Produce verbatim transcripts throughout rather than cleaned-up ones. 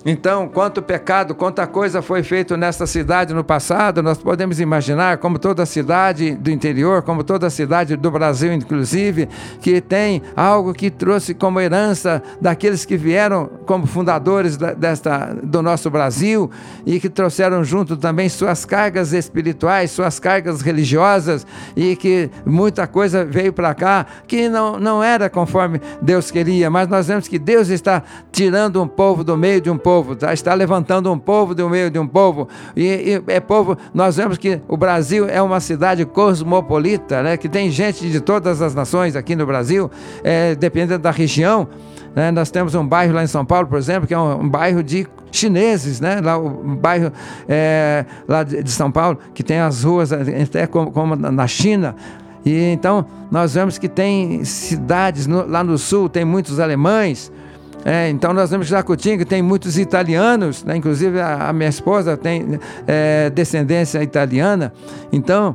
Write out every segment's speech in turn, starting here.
Então, quanto pecado, quanta coisa foi feito nesta cidade no passado, nós podemos imaginar, como toda cidade do interior, como toda cidade do Brasil, inclusive, que tem algo que trouxe como herança daqueles que vieram como fundadores da, desta, do nosso Brasil, e que trouxeram junto também suas cargas espirituais, suas cargas religiosas, e que muita coisa veio para cá que não, não era conforme Deus queria, mas nós vemos que Deus está tirando um povo do meio de um povo, Tá? Está levantando um povo do meio de um povo, e, e é povo, nós vemos que o Brasil é uma cidade cosmopolita, né? Que tem gente de todas as nações aqui no Brasil, é, dependendo da região, né? Nós temos um bairro lá em São Paulo, por exemplo, que é um, um bairro de chineses, né? Lá o bairro é, lá de, de São Paulo, que tem as ruas até como, como na China. E então nós vemos que tem cidades no, lá no sul, tem muitos alemães. É, então nós vemos que Jacutinga tem muitos italianos, né? Inclusive a, a minha esposa tem é, descendência italiana. Então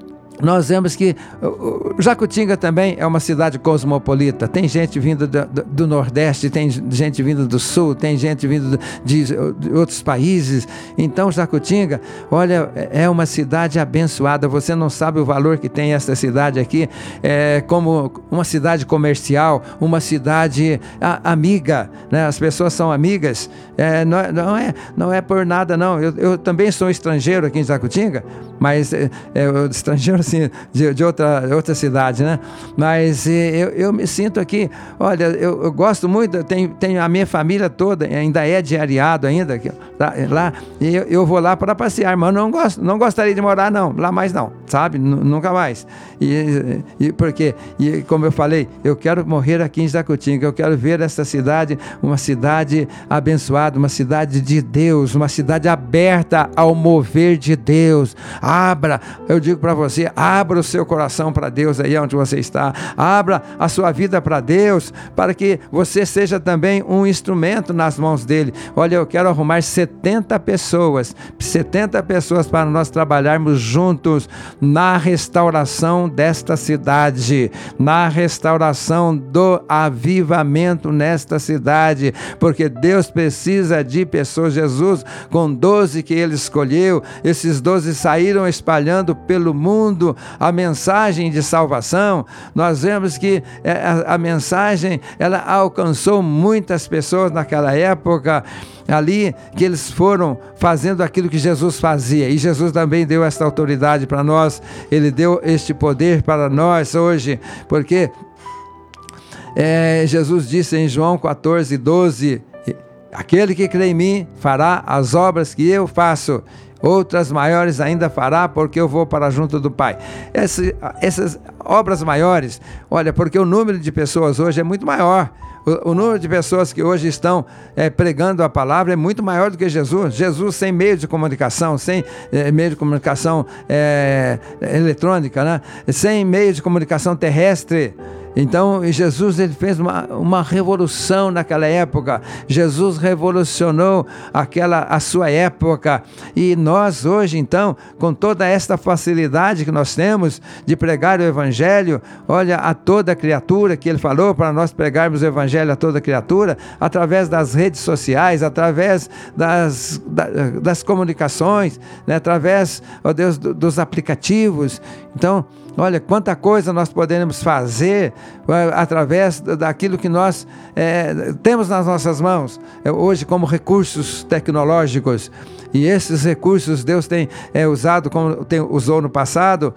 nós vemos que uh, Jacutinga também é uma cidade cosmopolita. Tem gente vindo do, do, do Nordeste, tem gente vindo do Sul, tem gente vindo de, de outros países. Então Jacutinga, olha, é uma cidade abençoada. Você não sabe o valor que tem essa cidade aqui, é, como uma cidade comercial, uma cidade a, amiga, né? As pessoas são amigas, é, não, não, é, não é por nada não. Eu, eu também sou estrangeiro aqui em Jacutinga, mas é, é, estrangeiro assim, de, de outra, outra cidade, né? Mas eu, eu me sinto aqui, olha, eu, eu gosto muito, tenho, tenho a minha família toda, ainda é diariado ainda, lá, lá e eu, eu vou lá para passear, mas eu não, gosto, não gostaria de morar não, lá mais não, sabe? N- nunca mais. E, e porque, e como eu falei, eu quero morrer aqui em Jacutinga, eu quero ver essa cidade, uma cidade abençoada, uma cidade de Deus, uma cidade aberta ao mover de Deus. Abra, eu digo para você, abra o seu coração para Deus aí onde você está, abra a sua vida para Deus, para que você seja também um instrumento nas mãos dele. Olha, eu quero arrumar setenta pessoas, setenta pessoas para nós trabalharmos juntos na restauração desta cidade, na restauração do avivamento nesta cidade, porque Deus precisa de pessoas. Jesus, com doze que ele escolheu, esses doze saíram espalhando pelo mundo a mensagem de salvação. Nós vemos que a, a mensagem, ela alcançou muitas pessoas naquela época ali, que eles foram fazendo aquilo que Jesus fazia, e Jesus também deu essa autoridade para nós, ele deu este poder para nós hoje, porque é, Jesus disse em João quatorze, doze, aquele que crê em mim fará as obras que eu faço, outras maiores ainda fará, porque eu vou para junto do Pai. Essa, essas obras maiores, olha, porque o número de pessoas hoje é muito maior. O, o número de pessoas que hoje estão é, pregando a palavra é muito maior do que Jesus. Jesus sem meio de comunicação, sem é, meio de comunicação é, eletrônica, né? Sem meio de comunicação terrestre. Então Jesus, ele fez uma, uma revolução naquela época. Jesus revolucionou aquela, a sua época, e nós hoje então, com toda esta facilidade que nós temos de pregar o evangelho, olha, a toda criatura, que ele falou para nós pregarmos o evangelho a toda criatura, através das redes sociais, através das, das, das comunicações, né? Através, ó Deus, do, dos aplicativos. Então, olha, quanta coisa nós podemos fazer através daquilo que nós é, temos nas nossas mãos, é, hoje, como recursos tecnológicos. E esses recursos Deus tem é, usado, como tem, usou no passado,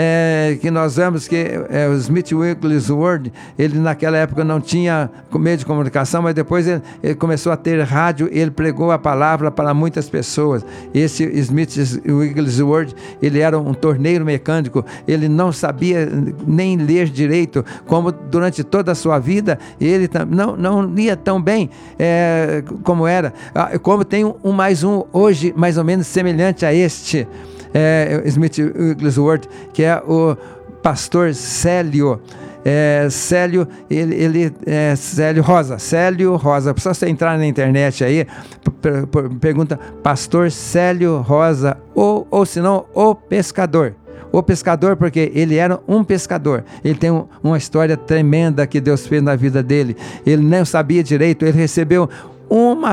é, que nós vemos que é, o Smith Wigglesworth, ele naquela época não tinha meio de comunicação, mas depois ele, ele começou a ter rádio, ele pregou a palavra para muitas pessoas. Esse Smith Wigglesworth, ele era um torneiro mecânico, ele não sabia nem ler direito, como durante toda a sua vida, ele não, não lia tão bem é, como era, como tem um, um mais um hoje, mais ou menos semelhante a este, é, Smith Wigglesworth, que é o pastor Célio, é, Célio, ele, ele é Célio Rosa, Célio Rosa, só você entrar na internet aí, per, per, pergunta pastor Célio Rosa, ou, ou se não, o pescador. O pescador, porque ele era um pescador. Ele tem um, uma história tremenda que Deus fez na vida dele. Ele não sabia direito, ele recebeu uma